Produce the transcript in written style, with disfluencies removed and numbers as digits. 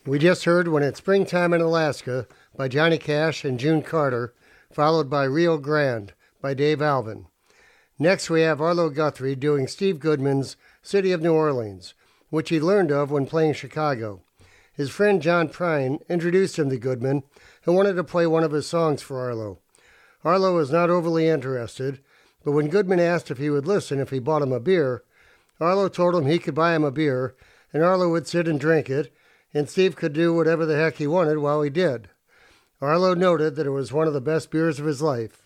We just heard When It's Springtime in Alaska by Johnny Cash and June Carter, followed by Rio Grande by Dave Alvin. Next we have Arlo Guthrie doing Steve Goodman's City of New Orleans, which he learned of when playing Chicago. His friend John Prine introduced him to Goodman, who wanted to play one of his songs for Arlo. Arlo was not overly interested, but when Goodman asked if he would listen if he bought him a beer, Arlo told him he could buy him a beer, and Arlo would sit and drink it, and Steve could do whatever the heck he wanted while he did. Arlo noted that it was one of the best beers of his life.